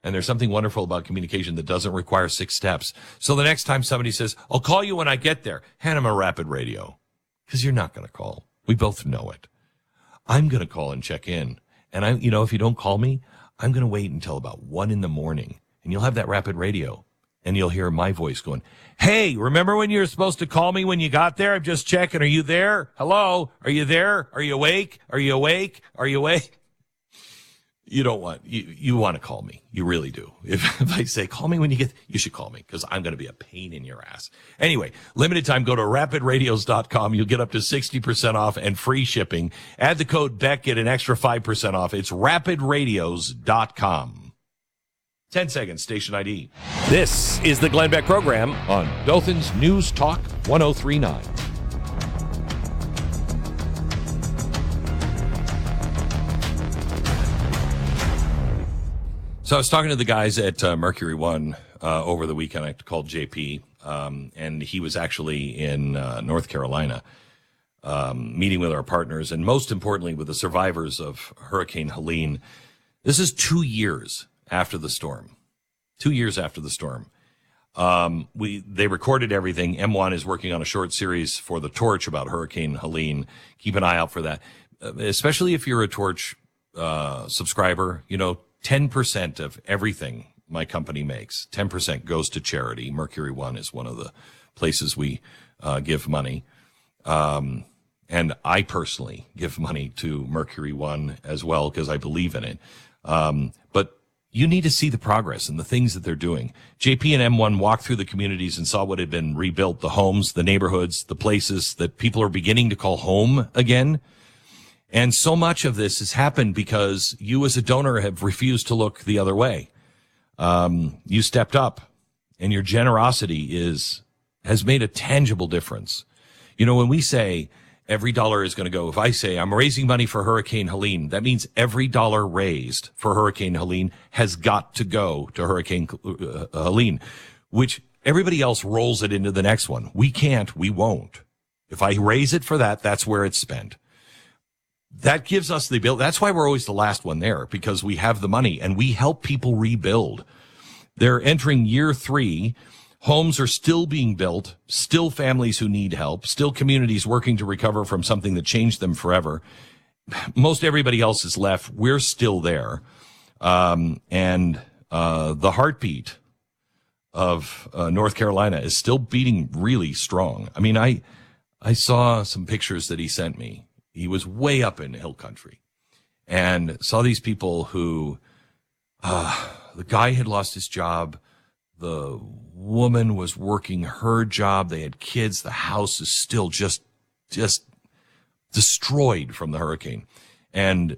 And there's something wonderful about communication that doesn't require 6 steps. So the next time somebody says, I'll call you when I get there, hand them a rapid radio. Because you're not going to call. We both know it. I'm going to call and check in. And if you don't call me, I'm going to wait until about 1 a.m. and you'll have that rapid radio and you'll hear my voice going, hey, remember when you were supposed to call me when you got there? I'm just checking. Are you there? Hello? Are you there? Are you awake? Are you awake? Are you awake? You don't want, you want to call me. You really do. If I say, call me when you you should call me because I'm going to be a pain in your ass. Anyway, limited time, go to rapidradios.com. You'll get up to 60% off and free shipping. Add the code Beck, get an extra 5% off. It's rapidradios.com. 10 seconds, station ID. This is the Glenn Beck program on Dothan's News Talk 1039. So I was talking to the guys at Mercury One over the weekend. I called JP, and he was actually in North Carolina meeting with our partners and most importantly with the survivors of Hurricane Helene. This is 2 years after the storm. 2 years after the storm. They recorded everything. M1 is working on a short series for The Torch about Hurricane Helene. Keep an eye out for that, especially if you're a Torch subscriber. 10% of everything my company makes, 10% goes to charity. Mercury One is one of the places we give money. And I personally give money to Mercury One as well because I believe in it. But you need to see the progress and the things that they're doing. JP and M1 walked through the communities and saw what had been rebuilt, the homes, the neighborhoods, the places that people are beginning to call home again. And so much of this has happened because you as a donor have refused to look the other way. You stepped up and your generosity has made a tangible difference. When we say every dollar is going to go, if I say I'm raising money for Hurricane Helene, that means every dollar raised for Hurricane Helene has got to go to Hurricane Helene, which everybody else rolls it into the next one. We can't, we won't. If I raise it for that, that's where it's spent. That gives us the ability. That's why we're always the last one there, because we have the money and we help people rebuild. They're entering year 3. Homes are still being built, still families who need help, still communities working to recover from something that changed them forever. Most everybody else is left. We're still there. And the heartbeat of North Carolina is still beating really strong. I mean, I saw some pictures that he sent me. He was way up in hill country and saw these people who, the guy had lost his job. The woman was working her job. They had kids. The house is still just destroyed from the hurricane. And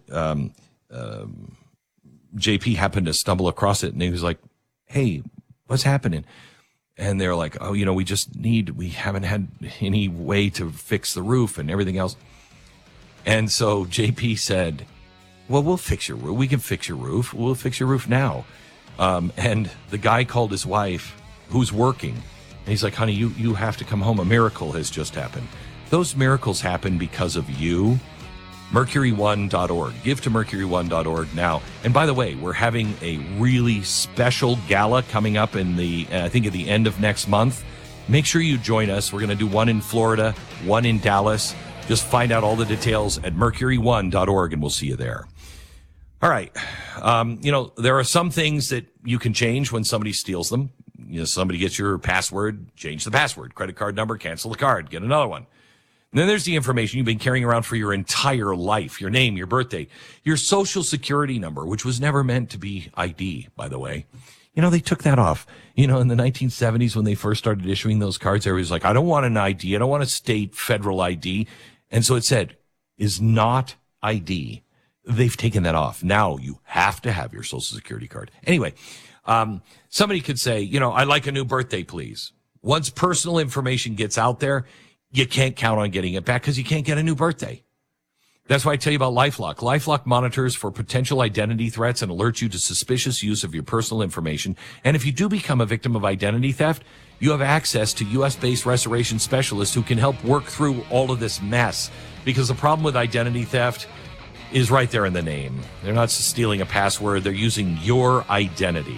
JP happened to stumble across it, and he was like, hey, what's happening? And they're like, oh, we haven't had any way to fix the roof and everything else. And so JP said, well, we'll fix your roof. We can fix your roof. We'll fix your roof now. And the guy called his wife, who's working, and he's like, honey, you have to come home. A miracle has just happened. Those miracles happen because of you. Mercury1.org. Give to Mercury1.org now. And by the way, we're having a really special gala coming up I think at the end of next month. Make sure you join us. We're going to do one in Florida, one in Dallas. Just find out all the details at Mercury1.org, and we'll see you there. All right. There are some things that you can change when somebody steals them. Somebody gets your password, change the password, credit card number, cancel the card, get another one. And then there's the information you've been carrying around for your entire life, your name, your birthday, your social security number, which was never meant to be ID, by the way. They took that off. In the 1970s when they first started issuing those cards, everybody was like, I don't want an ID. I don't want a state federal ID. And so it said, is not ID. They've taken that off. Now you have to have your social security card. Anyway, somebody could say, I'd like a new birthday, please. Once personal information gets out there, you can't count on getting it back because you can't get a new birthday. That's why I tell you about LifeLock. LifeLock monitors for potential identity threats and alerts you to suspicious use of your personal information. And if you do become a victim of identity theft, you have access to U.S.-based restoration specialists who can help work through all of this mess. Because the problem with identity theft is right there in the name. They're not stealing a password. They're using your identity.